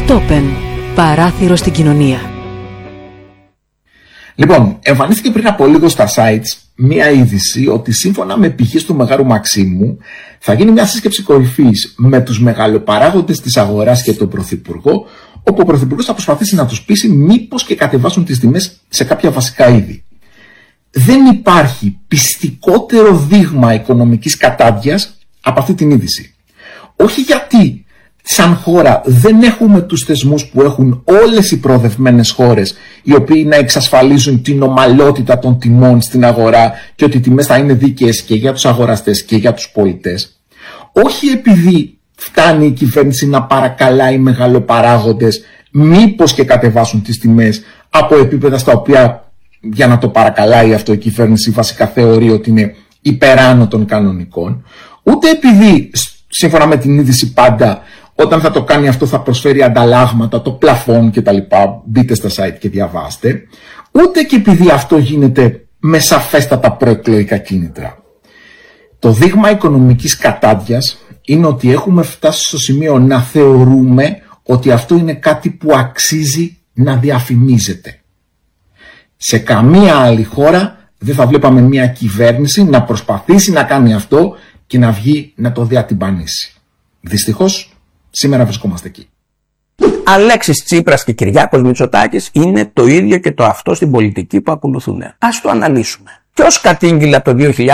Ertopen. Παράθυρο στην κοινωνία. Λοιπόν, εμφανίστηκε πριν από λίγο στα sites μία είδηση ότι σύμφωνα με πηγές του Μεγάλου Μαξίμου θα γίνει μια σύσκεψη κορυφής με τους μεγαλοπαράγοντες της αγοράς και τον Πρωθυπουργό, όπου ο Πρωθυπουργός θα προσπαθήσει να τους πείσει μήπως και κατεβάσουν τις τιμές σε κάποια βασικά είδη. Δεν υπάρχει πιστικότερο δείγμα οικονομικής κατάδειας από αυτή την είδηση. Όχι γιατί σαν χώρα δεν έχουμε τους θεσμούς που έχουν όλες οι προοδευμένες χώρες, οι οποίοι να εξασφαλίζουν την ομαλότητα των τιμών στην αγορά και ότι οι τιμές θα είναι δίκαιες και για τους αγοραστές και για τους πολιτές. Όχι επειδή φτάνει η κυβέρνηση να παρακαλάει μεγαλοπαράγοντες μήπως και κατεβάσουν τις τιμές από επίπεδα στα οποία, για να το παρακαλάει αυτό, η κυβέρνηση βασικά θεωρεί ότι είναι υπεράνω των κανονικών, ούτε επειδή σύμφωνα με την είδηση πάντα όταν θα το κάνει αυτό θα προσφέρει ανταλλάγματα, το πλαφόν κτλ. Μπείτε στα site και διαβάστε. Ούτε και επειδή αυτό γίνεται με σαφέστατα προεκλογικά κίνητρα. Το δείγμα οικονομικής κατάδειας είναι ότι έχουμε φτάσει στο σημείο να θεωρούμε ότι αυτό είναι κάτι που αξίζει να διαφημίζεται. Σε καμία άλλη χώρα δεν θα βλέπαμε μια κυβέρνηση να προσπαθήσει να κάνει αυτό και να βγει να το διατυμπανίσει. Δυστυχώς, σήμερα βρισκόμαστε εκεί. Αλέξης Τσίπρας και Κυριάκος Μητσοτάκης είναι το ίδιο και το αυτό στην πολιτική που ακολουθούν. Ας το αναλύσουμε. Ποιος κατήγγειλε από το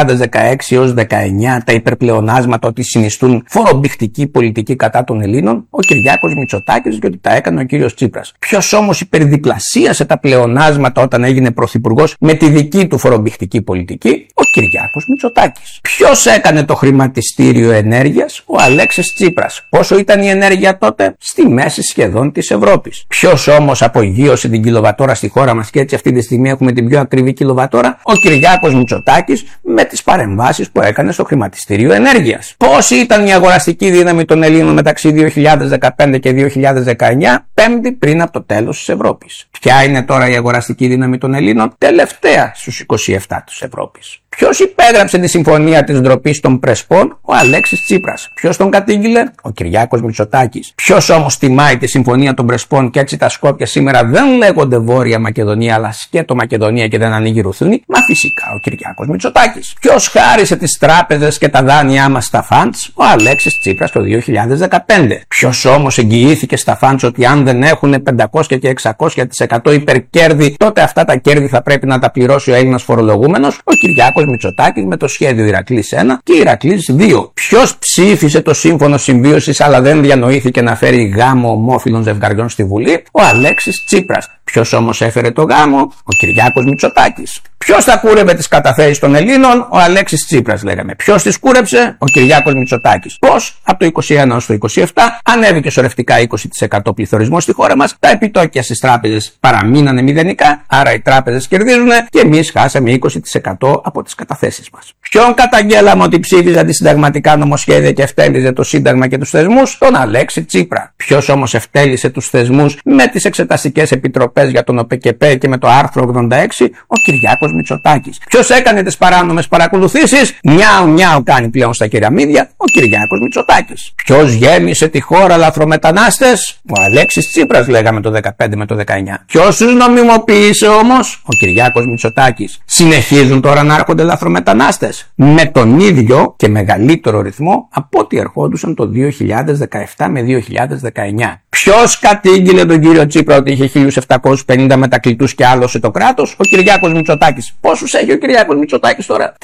2016 έως 2019 τα υπερπλεονάσματα ότι συνιστούν φορομπηχτική πολιτική κατά των Ελλήνων? Ο Κυριάκος Μητσοτάκης, και ότι τα έκανε ο κύριος Τσίπρας. Ποιος όμως υπερδιπλασίασε τα πλεονάσματα όταν έγινε πρωθυπουργός με τη δική του φορομπηχτική πολιτική? Ο Κυριάκος Μητσοτάκης. Ποιος έκανε το χρηματιστήριο ενέργειας? Ο Αλέξης Τσίπρας. Πόσο ήταν η ενέργεια τότε? Στη μέση σχεδόν της Ευρώπης. Ποιος όμως απογείωσε την κιλοβατόρα στη χώρα μας και έτσι αυτή τη στιγμή έχουμε την πιο ακριβή κιλοβατόρα? Ο Κυριάκος Μητσοτάκης με τις παρεμβάσεις που έκανε στο χρηματιστήριο ενέργειας. Πόση ήταν η αγοραστική δύναμη των Ελλήνων μεταξύ 2015 και 2019, πέμπτη πριν από το τέλος της Ευρώπης? Ποια είναι τώρα η αγοραστική δύναμη των Ελλήνων? Τελευταία στους 27 της Ευρώπης. Ποιος υπέγραψε τη συμφωνία της ντροπής των Πρεσπών? Ο Αλέξης Τσίπρας. Ποιος τον κατήγγειλε? Ο Κυριάκος Μητσοτάκης. Ποιος όμως τιμάει τη συμφωνία των Πρεσπών και έτσι τα Σκόπια σήμερα δεν λέγονται Βόρεια Μακεδονία αλλά σκέτο Μακεδονία και δεν ανοίγει ρουθούνη? Μα φυσικά ο Κυριάκος Μητσοτάκης. Ποιος χάρισε τις τράπεζες και τα δάνειά μας στα φαντς? Ο Αλέξης Τσίπρας το 2015. Ποιος όμως εγγυήθηκε στα φαντς ότι αν δεν έχουν 500 και 600% υπερκέρδη, τότε αυτά τα κέρδη θα πρέπει να τα πληρώσει ο Έλληνας φορολογούμενος? Ο Κυριάκος Μητσοτάκης με το σχέδιο Ηρακλής 1 και Ηρακλής 2. Ποιος ψήφισε το σύμφωνο συμβίωσης αλλά δεν διανοήθηκε να φέρει γάμο ομόφυλων ζευγαριών στη Βουλή? Ο Αλέξης Τσίπρας. Ποιος όμως έφερε το γάμο? Ο Κυριάκος Μητσοτάκης. Ποιος θα κούρευε τις καταθέσεις των Ελλήνων? Ο Αλέξης Τσίπρας λέγαμε. Ποιος τις κούρεψε? Ο Κυριάκος Μητσοτάκης. Πώς? Από το 21 ως το 27 ανέβηκε σωρευτικά 20% πληθωρισμός στη χώρα μας, τα επιτόκια στις τράπεζες παραμείνανε μηδενικά, άρα οι τράπεζες κερδίζουν και εμείς χάσαμε 20% από τις καταθέσεις μας. Ποιον καταγγέλαμε ότι ψήφιζε αντισυνταγματικά νομοσχέδια και ευτέλιζε το Σύνταγμα και τους θεσμούς? Τον Αλέξη Τσίπρα. Ποιος όμως ευτέλισε τους θεσμούς με τις εξεταστικές επιτροπές για τον ΟΠΕΚΕΠΕ και με το άρθρο 86? Ο Κυριάκος Μητσοτάκης. Ποιος έκανε τις παράνομες παρακολουθήσεις? Μιάου κάνει πλέον στα κεραμίδια? Ο Κυριάκος Μητσοτάκης. Ποιος γέμισε τη χώρα λαθρομετανάστες? Ο Αλέξης Τσίπρας λέγαμε το 15 με το 19. Ποιος τους νομιμοποίησε όμως? Ο Κυριάκος Μητσοτάκης. Συνεχίζουν τώρα να έρχονται λαθρομετανάστες με τον ίδιο και μεγαλύτερο ρυθμό από ό,τι ερχόντουσαν το 2017 με 2019. Ποιος κατήγγειλε τον κύριο Τσίπρα ότι είχε 1750 μετακλητούς και άλωσε το κράτος? Ο Κυριάκος Μητσοτάκης. Πόσους έχει ο Κυριάκος Μητσοτάκης τώρα?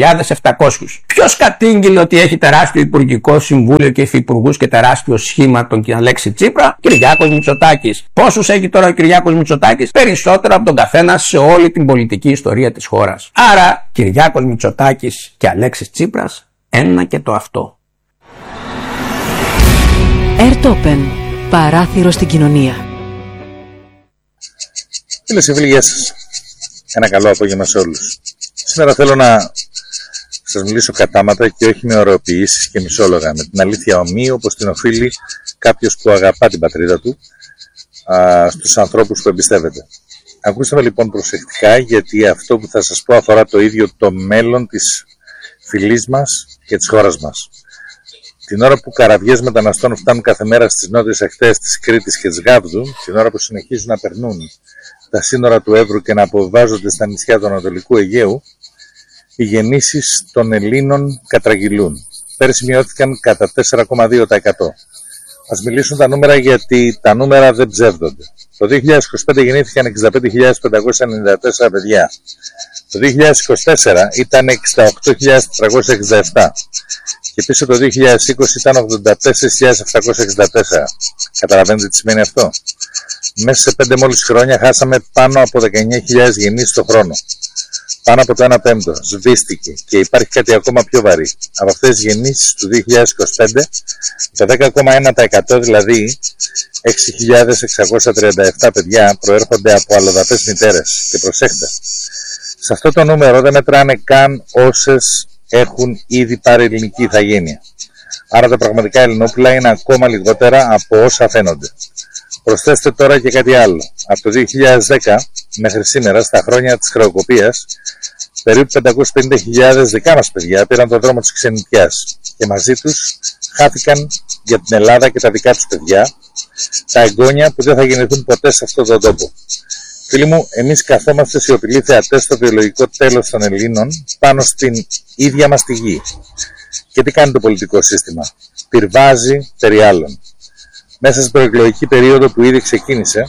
3.700. Ποιος κατήγγειλε ότι έχει τεράστιο υπουργικό συμβούλιο και υφυπουργούς και τεράστιο σχήμα τον Αλέξη Τσίπρα? Κυριάκος Μητσοτάκης. Πόσους έχει τώρα ο Κυριάκος Μητσοτάκης? Περισσότερο από τον καθένα σε όλη την πολιτική ιστορία της χώρας. Άρα Κυριάκος Μητσοτάκης και Αλέξης Τσίπρας, ένα και το αυτό. Ertopen. Παράθυρο στην κοινωνία. Φίλες και φίλοι, γεια σας. Ένα καλό απόγευμα σε όλους. Σήμερα θέλω να σας μιλήσω κατάματα και όχι με ωρεοποιήσεις και μισόλογα, με την αλήθεια ομοίη όπως την οφείλει κάποιος που αγαπά την πατρίδα του στους ανθρώπους που εμπιστεύεται. Ακούστε με λοιπόν προσεκτικά, γιατί αυτό που θα σας πω αφορά το ίδιο το μέλλον της φυλής μας και της χώρας μας. την ώρα που καραβιές μεταναστών φτάνουν κάθε μέρα στις νότιες ακτές της Κρήτης και της Γάβδου, την ώρα που συνεχίζουν να περνούν τα σύνορα του Εύρου και να αποβιβάζονται στα νησιά του Ανατολικού Αιγαίου, οι γεννήσεις των Ελλήνων κατραγυλούν. Πέρσι μειώθηκαν κατά 4,2%. Ας μιλήσουν τα νούμερα, γιατί τα νούμερα δεν ψεύδονται. Το 2025 γεννήθηκαν 65.594 παιδιά. Το 2024 ήταν 68.467 και πίσω το 2020 ήταν 84.764. Καταλαβαίνετε τι σημαίνει αυτό? Μέσα σε 5 μόλις χρόνια χάσαμε πάνω από 19.000 γεννήσεις το χρόνο. Πάνω από το 1/5 σβήστηκε, και υπάρχει κάτι ακόμα πιο βαρύ. Από αυτές τις γεννήσεις του 2025, το 10,1%, δηλαδή 6.637 παιδιά, προέρχονται από αλλοδαπές μητέρες. Και προσέχτε, σε αυτό το νούμερο δεν μετράνε καν όσες έχουν ήδη πάρει ελληνική ηθαγένεια. Άρα τα πραγματικά Ελληνόπουλα είναι ακόμα λιγότερα από όσα φαίνονται. Προσθέστε τώρα και κάτι άλλο. Από το 2010 μέχρι σήμερα, στα χρόνια της χρεοκοπίας, περίπου 550.000 δικά μας παιδιά πήραν τον δρόμο της ξενιτιάς και μαζί τους χάθηκαν για την Ελλάδα και τα δικά τους παιδιά, τα εγγόνια που δεν θα γεννηθούν ποτέ σε αυτόν τον τόπο. Φίλοι μου, εμείς καθόμαστε σιωπηλοί θεατές στο βιολογικό τέλος των Ελλήνων πάνω στην ίδια μας τη γη. Και τι κάνει το πολιτικό σύστημα? Πυρβάζει περί άλλων. Μέσα στην προεκλογική περίοδο που ήδη ξεκίνησε,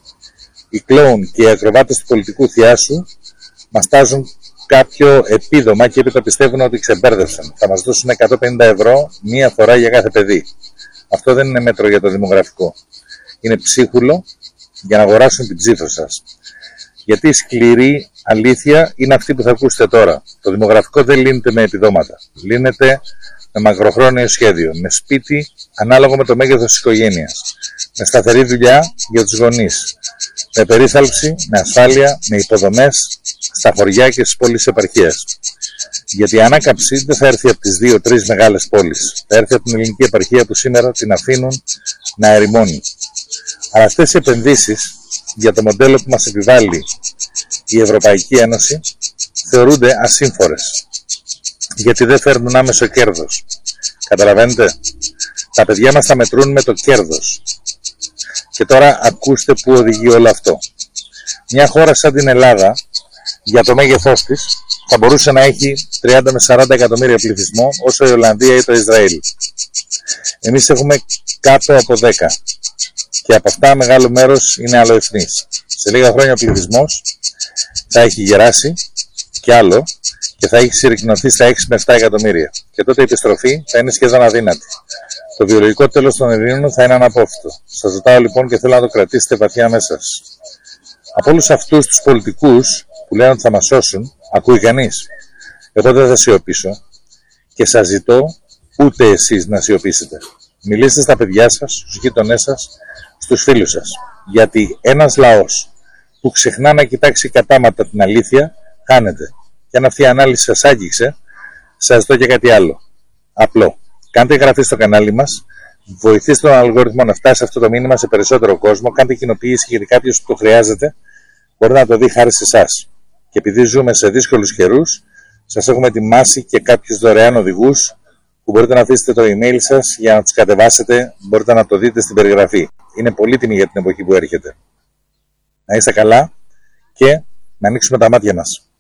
οι κλόουν και οι ακροβάτες του πολιτικού θειάσου μας τάζουν κάποιο επίδομα και έπειτα πιστεύουν ότι ξεμπέρδευσαν. Θα μας δώσουν 150 ευρώ μία φορά για κάθε παιδί. Αυτό δεν είναι μέτρο για το δημογραφικό. Είναι ψίχουλο για να αγοράσουν την ψήφο σας. Γιατί η σκληρή αλήθεια είναι αυτή που θα ακούσετε τώρα. Το δημογραφικό δεν λύνεται με επιδόματα. Λύνεται με μακροχρόνιο σχέδιο, με σπίτι ανάλογο με το μέγεθος της οικογένειας, με σταθερή δουλειά για τους γονείς, με περίθαλψη, με ασφάλεια, με υποδομές στα χωριά και στις πόλεις επαρχίας. Γιατί η ανάκαμψη δεν θα έρθει από τις 2-3 μεγάλες πόλεις. Θα έρθει από την ελληνική επαρχία που σήμερα την αφήνουν να ερημώνει. Αλλά αυτές οι επενδύσεις για το μοντέλο που μας επιβάλλει η Ευρωπαϊκή Ένωση θεωρούνται ασύμφορες. Γιατί δεν φέρνουν άμεσο κέρδος. Καταλαβαίνετε? Τα παιδιά μας θα μετρούν με το κέρδος. Και τώρα ακούστε που οδηγεί όλο αυτό. Μια χώρα σαν την Ελλάδα, για το μέγεθός της, θα μπορούσε να έχει 30 με 40 εκατομμύρια πληθυσμό, όσο η Ολλανδία ή το Ισραήλ. Εμείς έχουμε κάτω από 10. Και από αυτά μεγάλο μέρος είναι αλλοεθνής. Σε λίγα χρόνια ο πληθυσμός θα έχει γεράσει κι άλλο και θα έχει συρρικνωθεί στα 6 με 7 εκατομμύρια. Και τότε η επιστροφή θα είναι σχεδόν αδύνατη. Το βιολογικό τέλος των Ελλήνων θα είναι αναπόφευκτο. Σας ρωτάω λοιπόν και θέλω να το κρατήσετε βαθιά μέσα σας. Από όλους αυτούς τους πολιτικούς που λένε ότι θα μας σώσουν, ακούει κανείς? Εγώ δεν θα σιωπήσω και σας ζητώ ούτε εσείς να σιωπήσετε. Μιλήστε στα παιδιά σας, στους γείτονές σας, στους φίλους σας. Γιατί ένας λαός που ξεχνά να κοιτάξει κατάματα την αλήθεια, χάνεται. Και αν αυτή η ανάλυση σας άγγιξε, σας ζητώ και κάτι άλλο. Απλό. Κάντε εγγραφή στο κανάλι μας, βοηθήστε τον αλγόριθμο να φτάσει αυτό το μήνυμα σε περισσότερο κόσμο, κάντε κοινοποίηση γιατί κάποιος που το χρειάζεται μπορεί να το δει χάρη σε εσάς. Και επειδή ζούμε σε δύσκολους καιρούς, σας έχουμε ετοιμάσει και κάποιους δωρεάν οδηγούς που μπορείτε να αφήσετε το email σας για να τους κατεβάσετε, μπορείτε να το δείτε στην περιγραφή. Είναι πολύτιμη για την εποχή που έρχεται. Να είστε καλά και να ανοίξουμε τα μάτια μας.